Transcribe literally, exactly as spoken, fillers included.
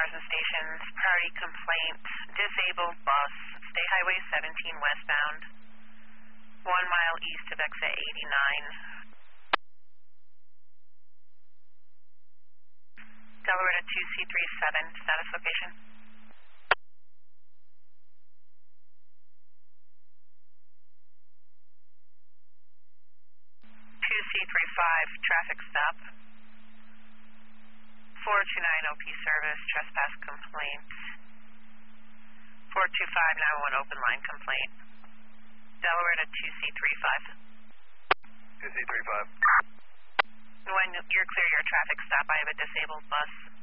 Plaza stations, priority complaint, disabled bus, State Highway seventeen westbound, one mile east of exit eighty-nine. Delaware to two C thirty-seven, status location. two C thirty-five, traffic stop. four two nine O P service, trespass complaint. four two five nine one open line complaint. Delaware to two C thirty-five. two C thirty-five. When you're clear your traffic stop, I have a disabled bus.